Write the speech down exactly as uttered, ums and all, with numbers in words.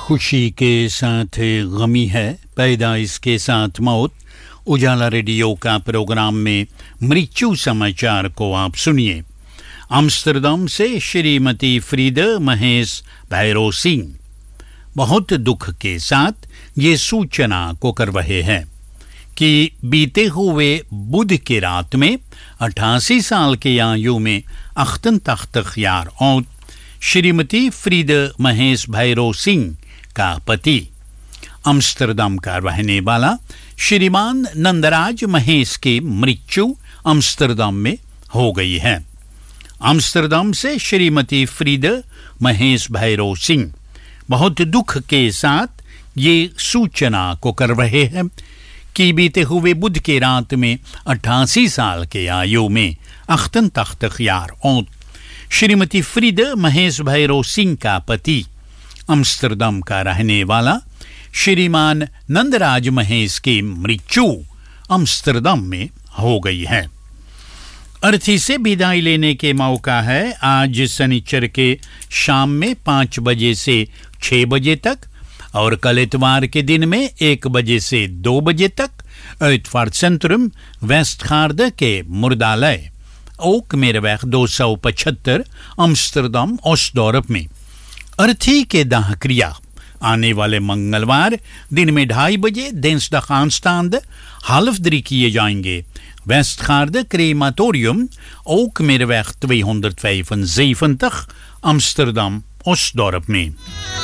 खुशी के साथ गमी है, पैदाइश के साथ मौत। उजाला रेडियो का प्रोग्राम में मृत्यु समाचार को आप सुनिए। आम्स्टरडम से श्रीमती फ्रीदा महेश भैरव सिंह बहुत दुख के साथ ये सूचना को कर रहे हैं कि बीते हुए बुध की रात में अट्ठासी साल की आयु में अख्तन तख्तख्यार और श्रीमती फ्रीदा महेश भैरव सिंह का पति आम्स्टरडम का रहने वाला श्रीमान नंदराज महेश की मृत्यु आम्स्टरडम में हो गई है। आम्स्टरडम से श्रीमती फ्रीदा महेश भैरव सिंह बहुत दुख के साथ ये सूचना को कर रहे हैं कि बीते हुए बुध की रात में अट्ठासी साल के आयु में अख्तन तख्तख्यार और श्रीमती फ्रीदा महेश भैरव सिंह का पति आम्स्टरडम का रहने वाला श्रीमान नंदराज महेश की मृत्यु आम्स्टरडम में हो गई है। अर्थी से विदाई लेने के मौका है आज शनिचर के शाम में पाँच बजे से छः बजे तक और कल इतवार के दिन में एक बजे से दो बजे तक uitvaart centrum वेस्टगार्ड के मुर्दालय ओक मेरवैग दो सौ पचहत्तर आम्स्टरडम ओस्टडॉर्प में अर्थी के दाह क्रिया आने वाले मंगलवार दिन में ढाई बजे दिnsdag aanstaande half drie किए जाएंगे। Westergaard क्रेमाtorium ook Meerweg tweehonderdvijfenzeventig Amsterdam Osdorp में।